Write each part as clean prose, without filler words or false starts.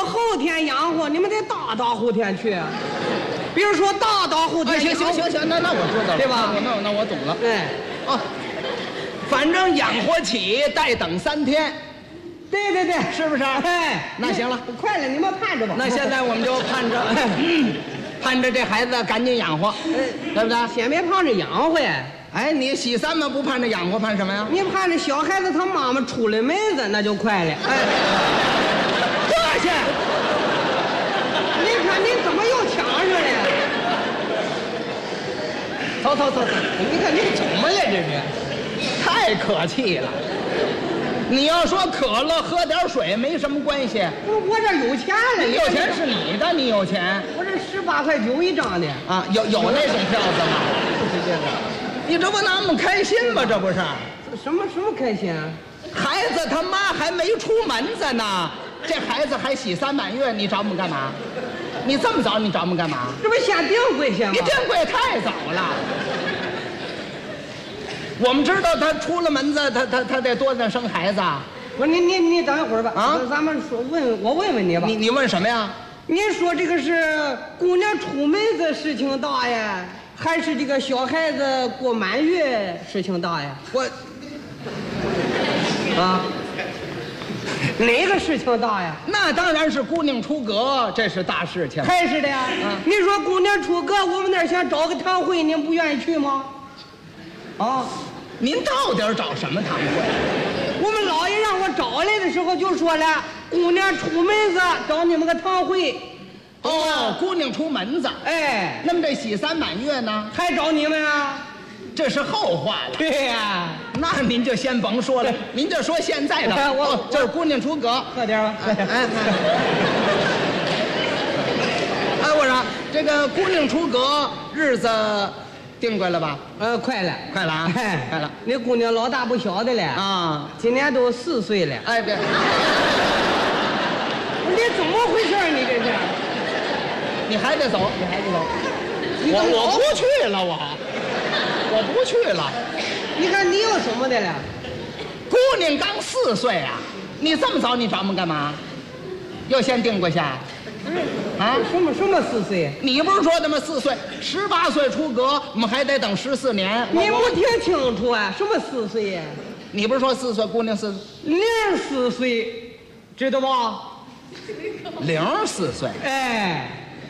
说后天养活，你们得大后天去。比如说大后天。 行，那我知道了， 对吧？ 那我懂了。 哎， 哦，反正养活起，待等3天。 对， 是不是？ 哎， 那行了， 快了，你们盼着吧。 那现在我们就盼着这孩子赶紧养活，对不对？ 先别盼着养活。 哎，你喜三嘛不盼着养活，盼什么呀？ 你盼着小孩子他妈妈出了门子，那就快了。哎， 这去！ 你看你怎么又抢上了？走，你看你怎么了？这是太可气了。你要说渴了喝点水没什么关系。 我这有钱了。 你有钱是你的，你有钱。 我这18.9块一张的啊，有那种票子吗？ 就是这个。 你这不那么开心吗？这不是？ 什么开心啊？ 孩子他妈还没出门子呢，这孩子还喜3满月，你找我们干嘛？你这么早你找我们干嘛？ 这不先定规先吗？ 你定规太早了。我们知道他出了门子，他得多大生孩子啊？ 不是你等一会儿吧。 啊， 咱们问你吧。 你问什么呀？ 你说这个是姑娘出门子事情大呀，还是这个小孩子过满月事情大呀？哪个事情大呀？ 那当然是姑娘出阁，这是大事情。 还是的呀。你说姑娘出阁，我们那儿想找个堂会，您不愿意去吗？啊， 您到底找什么堂会？ 我们老爷让我找来的时候就说了，姑娘出门子找你们个堂会。 哦，姑娘出门子。 哎， 那么这喜3满月呢？ 还找你们啊？ 这是后话了。 对呀。 那您就先甭说了，您就说现在的。这是姑娘出阁， 喝点吧，喝点。 哎，我说这个姑娘出阁日子定过了吧？ 快了啊，快了。 那姑娘老大不小的了啊， 今年都4岁了。 哎，别， 你怎么回事？你这是？ 你还得走。我不去了，我不去了。 你看你有什么的了？ 姑娘刚4岁啊，你这么早你找我们干嘛？要先定过下？啊？ 什么4岁？ 你不是说的吗？4岁，18岁出阁，我们还得等14年。 你不听清楚啊？什么4岁呀？ 你不是说4岁，姑娘 04岁，知道吧 ？04岁。 哎，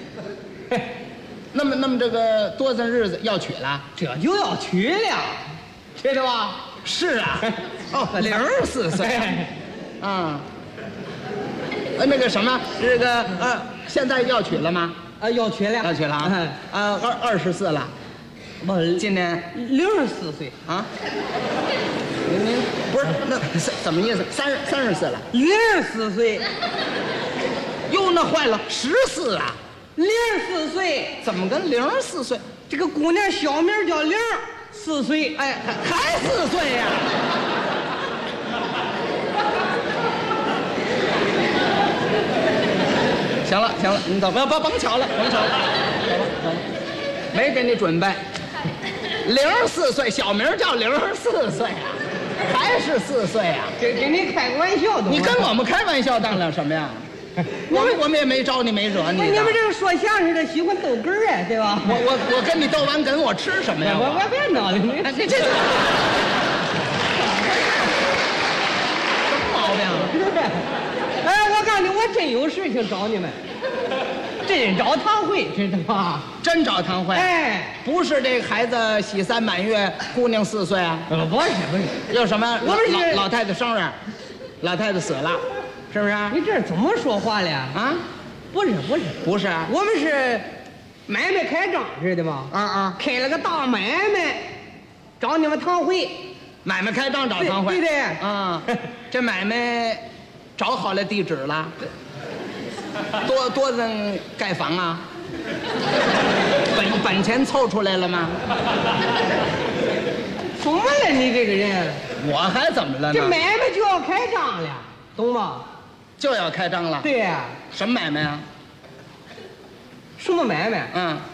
那么这个多大日子要娶了？ 这就要娶了，知道吧？ 是啊。哦，04岁。啊。那个什么，这个现在要娶了吗？ 要娶了。 要娶了啊！24了， 不， 今年 04岁啊。您不是那怎么意思？34了 ？04岁。 哟，那坏了，14啊 ！04岁， 怎么跟04岁？ 这个姑娘小名叫04岁， 哎，还4岁呀？行了，你走，甭瞧了，走了，没给你准备。04岁，小名叫04岁啊，还是4岁啊？ 给你开个玩笑的。 你跟我们开玩笑当了什么呀？我们也没招你，没惹你。 你们这个说相声的喜欢逗哏儿哎，对吧？ 我跟你逗完哏，我吃什么呀？ 我别闹了， 这什么毛病啊？ 哎，我告诉你，我真有事情找你们，真找堂会，知道吧？ 真找堂会？ 哎， 不是这个孩子喜3满月，姑娘4岁啊？ 不是， 有什么？ 我们是老太太生日，老太太死了，是不是？ 你这怎么说话了啊？ 不是，我们是买卖开张，知道吗？开了个大买卖，找你们堂会。 买卖开张找堂会？ 对啊，这买卖找好了地址了，多人盖房啊？本钱凑出来了吗？ 怎么了你这个人？ 我还怎么了呢？ 这买卖就要开张了，懂吗？ 就要开张了。 对呀。 什么买卖啊？ 什么买卖？